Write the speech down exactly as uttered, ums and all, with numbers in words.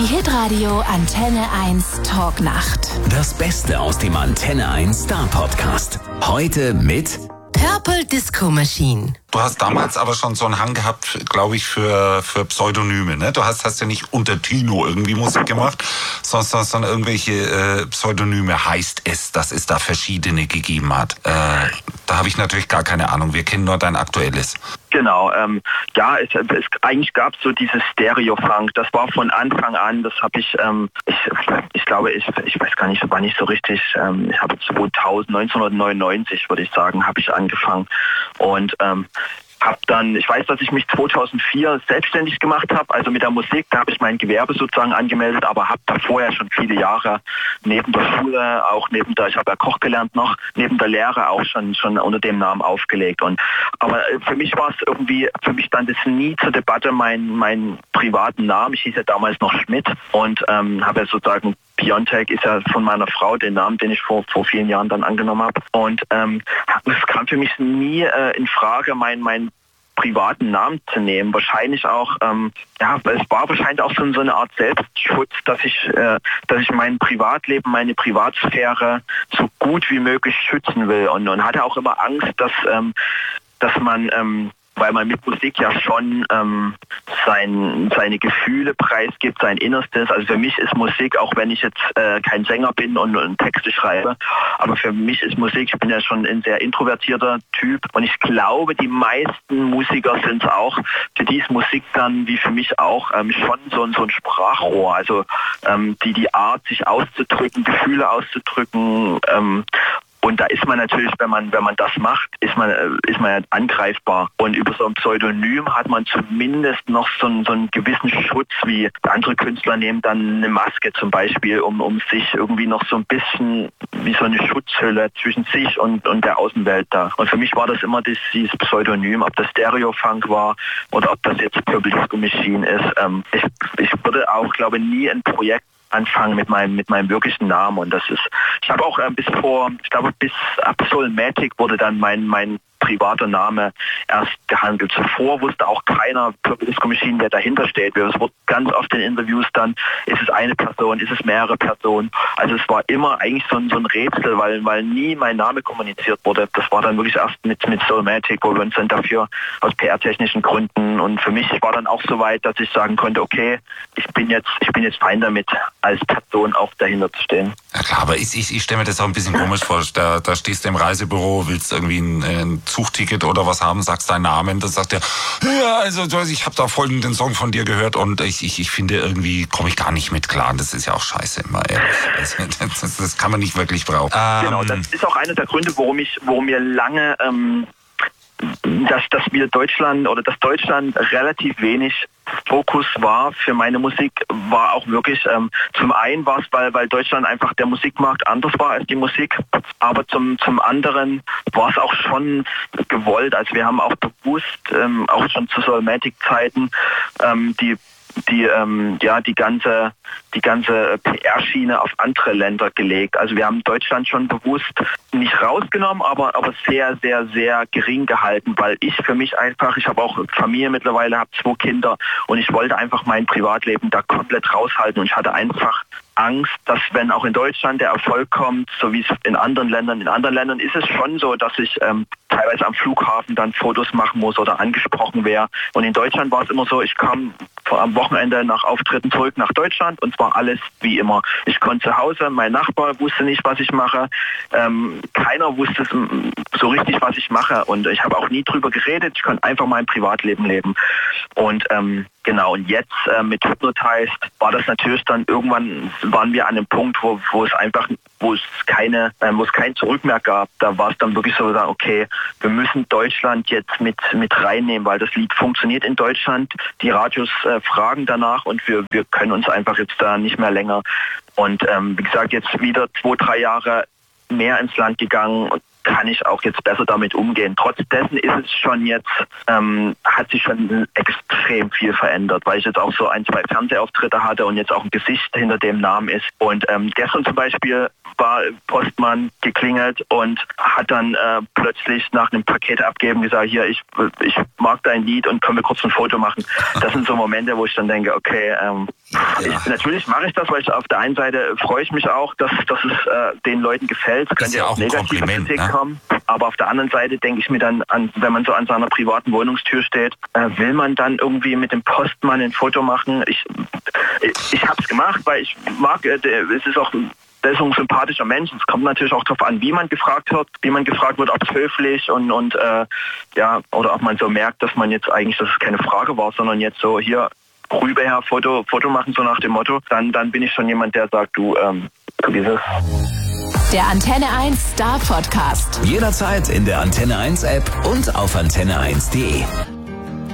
Die Hitradio Antenne eins Talknacht. Das Beste aus dem Antenne eins Star Podcast. Heute mit Purple Disco Machine. Du hast damals aber schon so einen Hang gehabt, glaube ich, für, für Pseudonyme, ne? Du hast, hast ja nicht unter Tino irgendwie Musik gemacht, sondern, sondern irgendwelche äh, Pseudonyme heißt es, dass es da verschiedene gegeben hat. Äh, da habe ich natürlich gar keine Ahnung. Wir kennen nur dein aktuelles. Genau, ähm, ja, es, es eigentlich gab es so dieses Stereo-Funk, das war von Anfang an, das habe ich, ähm, ich, ich glaube, ich, ich weiß gar nicht, war nicht so richtig, ähm, ich habe zweitausend, neunzehnhundertneunundneunzig, würde ich sagen, habe ich angefangen und ähm, habe dann, ich weiß, dass ich mich zweitausendvier selbstständig gemacht habe, also mit der Musik, da habe ich mein Gewerbe sozusagen angemeldet, aber habe da vorher schon viele Jahre neben der Schule, auch neben der, ich habe ja Koch gelernt noch, neben der Lehre auch schon schon unter dem Namen aufgelegt. Und aber für mich war es irgendwie, für mich stand es nie zur Debatte, mein meinen privaten Namen, ich hieß ja damals noch Schmidt und ähm, habe ja sozusagen Biontech ist ja von meiner Frau, den Namen, den ich vor vor vielen Jahren dann angenommen habe. Und ähm, es kam für mich nie äh, in Frage, mein mein privaten Namen zu nehmen. Wahrscheinlich auch, ähm, ja, es war wahrscheinlich auch so, so eine Art Selbstschutz, dass ich, äh, dass ich mein Privatleben, meine Privatsphäre so gut wie möglich schützen will und, und hatte auch immer Angst, dass, ähm, dass man ähm, weil man mit Musik ja schon ähm, sein, seine Gefühle preisgibt, sein Innerstes. Also für mich ist Musik, auch wenn ich jetzt äh, kein Sänger bin und, und Texte schreibe, aber für mich ist Musik, ich bin ja schon ein sehr introvertierter Typ und ich glaube, die meisten Musiker sind es auch, für die ist Musik dann, wie für mich auch, ähm, schon so, so ein Sprachrohr. Also ähm, die, die Art, sich auszudrücken, Gefühle auszudrücken, ähm, und da ist man natürlich, wenn man wenn man das macht, ist man ist man ja angreifbar. Und über so ein Pseudonym hat man zumindest noch so einen, so einen gewissen Schutz, wie andere Künstler nehmen dann eine Maske zum Beispiel, um um sich irgendwie noch so ein bisschen wie so eine Schutzhülle zwischen sich und und der Außenwelt da. Und für mich war das immer das, dieses Pseudonym, ob das Stereo-Funk war oder ob das jetzt Purple Disco Machine ist. Ähm, ich ich würde auch, glaube ich, nie ein Projekt anfangen mit meinem mit meinem wirklichen Namen und das ist, ich habe auch äh, bis vor, ich glaube bis Absolmatic wurde dann mein mein privater Name erst gehandelt. Zuvor wusste auch keiner Purple Disco Machine, wer dahinter steht. Es wurde ganz oft in Interviews dann, ist es eine Person, ist es mehrere Personen. Also es war immer eigentlich so ein, so ein Rätsel, weil weil nie mein Name kommuniziert wurde. Das war dann wirklich erst mit mit Soulmatic, wo wir uns dann dafür aus P R-technischen Gründen und für mich war dann auch so weit, dass ich sagen konnte, okay, ich bin jetzt ich bin jetzt fein damit, als Person auch dahinter zu stehen. Ja klar, aber ich, ich, ich stelle mir das auch ein bisschen komisch vor. Da, da stehst du im Reisebüro, willst irgendwie ein, ein Zugticket oder was haben, sagst deinen Namen, dann sagt der, ja, also ich habe da folgenden Song von dir gehört und ich, ich, ich finde, irgendwie komme ich gar nicht mit klar. Und das ist ja auch scheiße immer, ehrlich. Also, das, das kann man nicht wirklich brauchen. Genau, das ist auch einer der Gründe, warum ich, warum mir lange, ähm, dass, dass wir Deutschland oder dass Deutschland relativ wenig Fokus war für meine Musik, war auch wirklich, ähm, zum einen war es, weil, weil Deutschland einfach der Musikmarkt anders war als die Musik, aber zum, zum anderen war es auch schon gewollt. Also wir haben auch bewusst, ähm, auch schon zu Soulmatic-Zeiten, ähm, die die ähm, ja die ganze die ganze P R-Schiene auf andere Länder gelegt. Also wir haben Deutschland schon bewusst nicht rausgenommen, aber aber sehr sehr sehr gering gehalten, weil ich für mich einfach, ich habe auch Familie mittlerweile, habe zwei Kinder und ich wollte einfach mein Privatleben da komplett raushalten und ich hatte einfach Angst, dass wenn auch in Deutschland der Erfolg kommt, so wie es in anderen Ländern, in anderen Ländern ist es schon so, dass ich ähm, teilweise am Flughafen dann Fotos machen muss oder angesprochen wäre. Und in Deutschland war es immer so, ich kam am Wochenende nach Auftritten zurück nach Deutschland und zwar alles wie immer. Ich konnte zu Hause, mein Nachbar wusste nicht, was ich mache, ähm, keiner wusste so richtig, was ich mache und ich habe auch nie drüber geredet, ich konnte einfach mein Privatleben leben. Und ähm, genau, und jetzt äh, mit Hypnotized war das natürlich dann irgendwann, waren wir an einem Punkt, wo, wo es einfach, wo es keine, äh, wo es kein Zurück mehr gab. Da war es dann wirklich so, okay, wir müssen Deutschland jetzt mit mit reinnehmen, weil das Lied funktioniert in Deutschland. Die Radios äh, fragen danach und wir wir können uns einfach jetzt da nicht mehr länger. Und ähm, wie gesagt, jetzt wieder zwei, drei Jahre mehr ins Land gegangen. Und kann ich auch jetzt besser damit umgehen. Trotz dessen ist es schon jetzt, ähm, hat sich schon extrem viel verändert, weil ich jetzt auch so ein, zwei Fernsehauftritte hatte und jetzt auch ein Gesicht hinter dem Namen ist. Und ähm, gestern zum Beispiel war Postmann geklingelt und hat dann äh, plötzlich nach einem Paket abgeben gesagt, hier, ich, ich mag dein Lied und können wir kurz ein Foto machen. Das sind so Momente, wo ich dann denke, okay, ähm, Ja. Ich, natürlich mache ich das, weil ich auf der einen Seite freue ich mich auch, dass, dass es äh, den Leuten gefällt. Es könnte ja auch negative Kritik ne? kommen. Aber auf der anderen Seite denke ich mir dann, an, wenn man so an seiner privaten Wohnungstür steht, äh, will man dann irgendwie mit dem Postmann ein Foto machen? Ich, ich, ich habe es gemacht, weil ich mag, äh, es ist auch... Der ist ein sympathischer Mensch. Es kommt natürlich auch darauf an, wie man gefragt wird, wie man gefragt wird, ob es höflich und, und äh, ja, oder ob man so merkt, dass man jetzt eigentlich, dass es keine Frage war, sondern jetzt so hier rüberher Foto, Foto machen, so nach dem Motto, dann, dann bin ich schon jemand, der sagt, du, ähm, wie ist es? Der Antenne eins Star Podcast. Jederzeit in der Antenne eins App und auf antenne eins punkt de.